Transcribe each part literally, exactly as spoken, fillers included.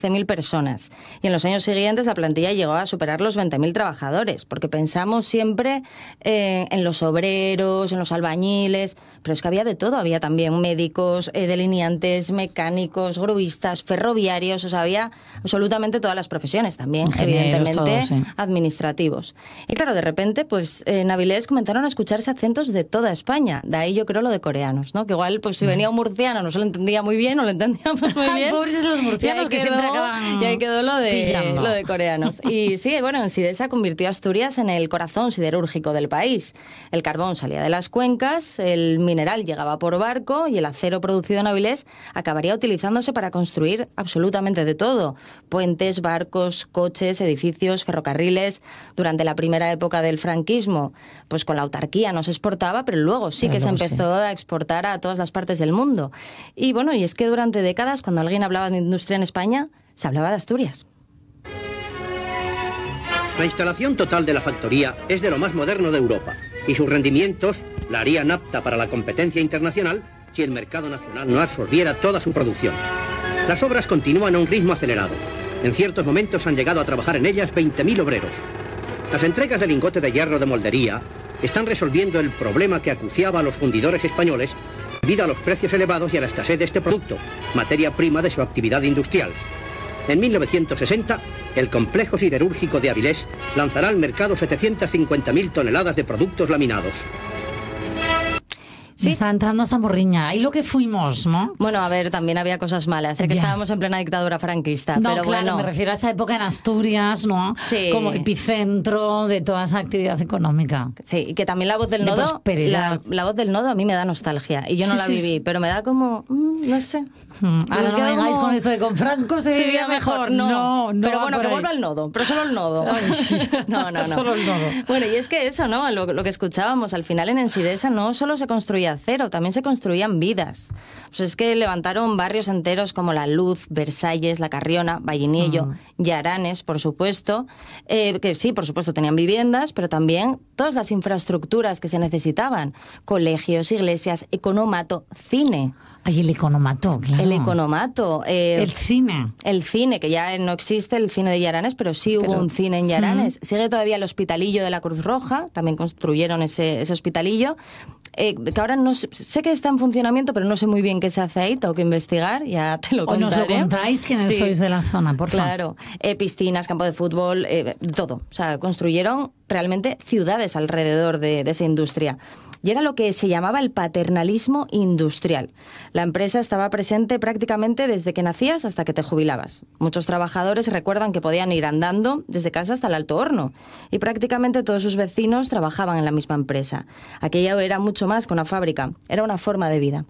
mil personas. Y en los años siguientes la plantilla llegó a superar los veinte mil trabajadores, porque pensamos siempre eh, en los obreros, en los albañiles, pero es que había de todo. Había también médicos, eh, delineantes, mecánicos, grubistas, ferroviarios, o sea, había absolutamente todas las profesiones también, Ingenieros, evidentemente, todos, sí. administrativos. Y claro, de repente, pues en Avilés comenzaron a escucharse acentos de toda España. De ahí yo creo lo de coreanos, ¿no? Que igual, pues si venía un murciano no se lo entendía muy bien, no lo entendíamos muy bien. Pobres los murcianos que siempre acaban Y ahí quedó lo de, pillando. lo de coreanos. Y sí, bueno, Ensidesa convirtió a Asturias en el corazón siderúrgico del país. El carbón salía de las cuencas, el mineral llegaba por barco y el acero producido en Avilés acabaría utilizándose para construir absolutamente de todo. Puentes, barcos, coches, edificios, ferrocarriles. Durante la primera época del franquismo, pues con la autarquía no se exportaba, pero luego sí Pero que se luego empezó sí. a exportar a todas las partes del mundo. Y bueno, y es que durante décadas, cuando alguien hablaba de industria en España, se hablaba de Asturias. La instalación total de la factoría es de lo más moderno de Europa y sus rendimientos la harían apta para la competencia internacional si el mercado nacional no absorbiera toda su producción. Las obras continúan a un ritmo acelerado. En ciertos momentos han llegado a trabajar en ellas veinte mil obreros. Las entregas de lingote de hierro de moldería están resolviendo el problema que acuciaba a los fundidores españoles debido a los precios elevados y a la escasez de este producto, materia prima de su actividad industrial. En mil novecientos sesenta, el complejo siderúrgico de Avilés lanzará al mercado setecientas cincuenta mil toneladas de productos laminados. Me está entrando esta morriña. Ahí lo que fuimos, ¿no? Bueno, a ver, también había cosas malas. Sé que Ya. estábamos en plena dictadura franquista, No, pero claro, bueno. me refiero a esa época en Asturias, ¿no? Sí. Como epicentro de toda esa actividad económica. Sí, y que también la voz del De nodo, prosperidad. la, la voz del nodo a mí me da nostalgia. Y yo no Sí, la sí, viví, sí. pero me da como, mm, no sé. Mm, Ahora Me no queda vengáis como- con esto de con Franco se Sí, vivía mejor. No, no, no pero va bueno, por que ahí. vuelva el nodo, pero solo el nodo. Ay, no, no, no. solo el nodo. Bueno, y es que eso, ¿no? Lo, lo que escuchábamos, al final en Ensidesa no solo se construía acero, también se construían vidas. Pues es que levantaron barrios enteros como La Luz, Versalles, La Carriona, Vallinillo, Mm. Yaranes, por supuesto, eh, que sí, por supuesto, tenían viviendas, pero también todas las infraestructuras que se necesitaban, colegios, iglesias, economato, cine. Ay, el economato, claro. El economato. eh, El cine. el cine, que ya no existe el cine de Yaranes, pero sí hubo Pero- un cine en Yaranes. Sigue todavía el hospitalillo de la Cruz Roja, también construyeron ese, ese hospitalillo, eh, que ahora no sé, sé que está en funcionamiento, pero no sé muy bien qué se hace ahí, tengo que investigar, ya te lo O contaré. nos lo contáis quienes Sí. sois de la zona, por favor. Claro, eh, piscinas, campo de fútbol, eh, todo. O sea, construyeron realmente ciudades alrededor de, de esa industria. Y era lo que se llamaba el paternalismo industrial. La empresa estaba presente prácticamente desde que nacías hasta que te jubilabas. Muchos trabajadores recuerdan que podían ir andando desde casa hasta el Alto Horno. Y prácticamente todos sus vecinos trabajaban en la misma empresa. Aquello era mucho más que una fábrica, era una forma de vida.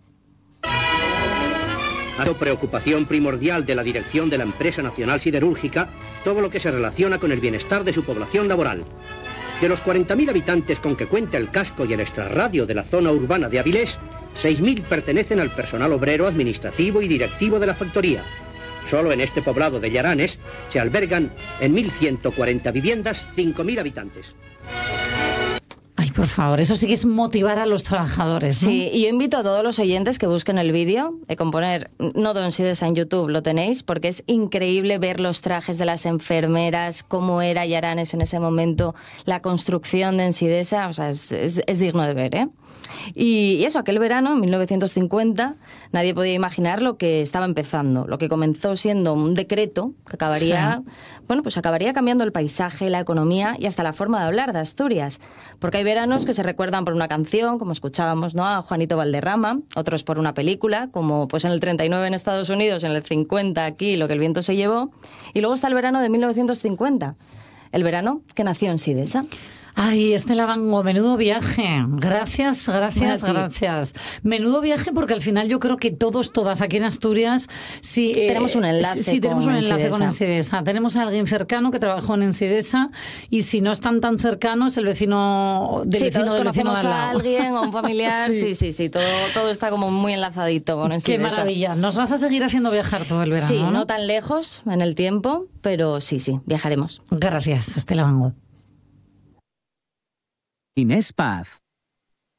Ha sido preocupación primordial de la dirección de la empresa nacional siderúrgica todo lo que se relaciona con el bienestar de su población laboral. De los cuarenta mil habitantes con que cuenta el casco y el extrarradio de la zona urbana de Avilés, seis mil pertenecen al personal obrero, administrativo y directivo de la factoría. Solo en este poblado de Yaranes se albergan en mil ciento cuarenta viviendas cinco mil habitantes. Ay, por favor, eso sí que es motivar a los trabajadores, ¿no? Sí, y yo invito a todos los oyentes que busquen el vídeo, de componer Nodo Ensidesa en YouTube, lo tenéis, porque es increíble ver los trajes de las enfermeras, cómo era Yaranes en ese momento, la construcción de Ensidesa, o sea, es, es, es digno de ver, ¿eh? Y, y eso, aquel verano, en mil novecientos cincuenta, nadie podía imaginar lo que estaba empezando, lo que comenzó siendo un decreto que acabaría, sí. bueno, pues acabaría cambiando el paisaje, la economía y hasta la forma de hablar de Asturias, porque hay veranos que se recuerdan por una canción, como escuchábamos, ¿no?, a Juanito Valderrama, otros por una película, como pues en el treinta y nueve en Estados Unidos, en el cincuenta aquí, Lo que el viento se llevó, y luego está el verano de mil novecientos cincuenta, el verano que nació Ensidesa. Ay, Estela Bango, menudo viaje. Gracias, gracias, gracias. Menudo viaje porque al final yo creo que todos, todas aquí en Asturias, sí, eh, tenemos un enlace. Sí, tenemos un enlace Ensidesa. con Ensidesa. Tenemos a alguien cercano que trabajó en Ensidesa y si no están tan cercanos, el vecino del sí, vecino todos del vecino conocemos de al a lado. alguien o un familiar. sí, sí, sí, sí, todo, todo está como muy enlazadito con Ensidesa. Qué maravilla. ¿Nos vas a seguir haciendo viajar todo el verano? Sí, no, no tan lejos en el tiempo, pero sí, sí, viajaremos. Gracias, Estela Bango. Inés Paz.